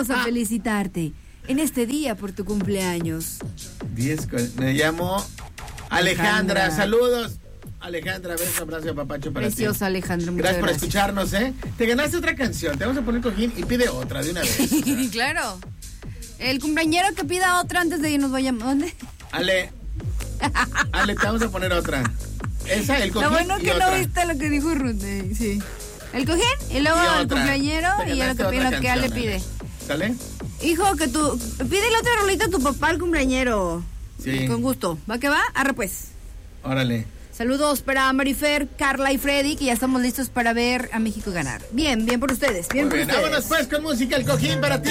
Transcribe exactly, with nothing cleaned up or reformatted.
Vamos a felicitarte en este día por tu cumpleaños. diez, me llamo Alejandra. Alejandra. Saludos. Alejandra, beso, abrazo, papacho para Preciosa, ti. Preciosa, Alejandra. Muchas gracias, gracias por escucharnos, ¿eh? Te ganaste otra canción. Te vamos a poner cojín y pide otra de una vez. Claro. El cumpleañero que pida otra antes de irnos vaya. ¿Dónde? Ale. Ale, te vamos a poner otra. Esa, el cojín. Lo bueno y que otra. no viste lo que dijo Ruth. eh, Sí. El cojín y luego y el cumpleañero y lo que, pide, lo que Ale pide. ¿Sale? Hijo, que tú. Pídele otra rolita a tu papá al cumpleañero. Sí. Con gusto. ¿Va que va? Arre pues. Órale. Saludos para Marifer, Carla y Freddy, que ya estamos listos para ver a México ganar. Bien, bien por ustedes. Bien Muy por bien, ustedes. vámonos pues con música, el cojín para ti.